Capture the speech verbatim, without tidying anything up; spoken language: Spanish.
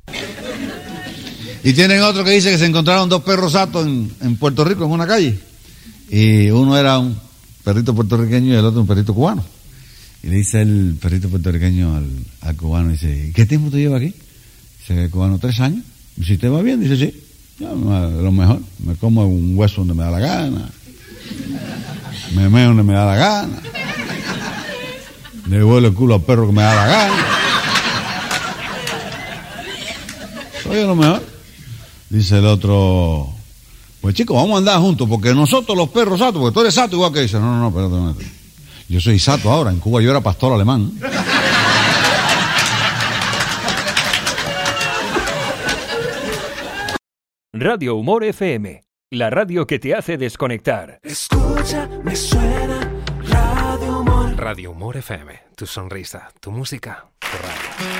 Y tienen otro que dice que se encontraron dos perros satos en, en Puerto Rico, en una calle. Y uno era un perrito puertorriqueño y el otro un perrito cubano. Y le dice el perrito puertorriqueño al, al cubano, dice, ¿qué tiempo te lleva aquí? Dice el cubano, tres años. Y si te va bien, dice, sí, ya, lo mejor. Me como un hueso donde me da la gana. Me meo donde me da la gana. Le vuelo el culo al perro que me da la gana. Oye, lo mejor. Dice el otro, pues chicos, vamos a andar juntos, porque nosotros los perros satos, porque tú eres sato igual que dice, no, no, no, espérate, espérate. Yo soy sato ahora, en Cuba yo era pastor alemán. Radio Humor F M, la radio que te hace desconectar. Escucha, me suena Radio Humor. Radio Humor F M, tu sonrisa, tu música, tu radio.